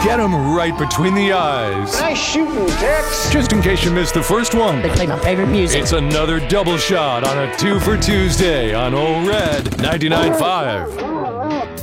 Get them right between the eyes. Nice shooting, Tex. Just in case you missed the first one. They play my favorite music. It's another double shot on a 2 for Tuesday on Old Red 99.5.